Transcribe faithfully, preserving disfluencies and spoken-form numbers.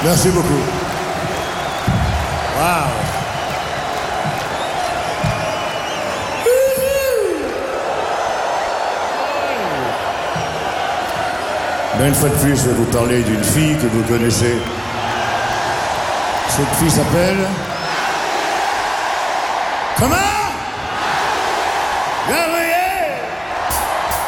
Merci beaucoup. Waouh. Mais une fois de plus, je vais vous parler d'une fille que vous connaissez. Cette fille s'appelle... Comment?